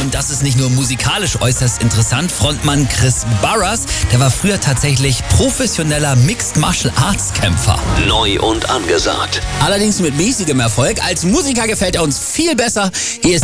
Und das ist nicht nur musikalisch äußerst interessant. Frontmann Chris Barras, der war früher tatsächlich professioneller Mixed Martial Arts Kämpfer. Neu und angesagt. Allerdings mit mäßigem Erfolg. Als Musiker gefällt er uns viel besser. Hier ist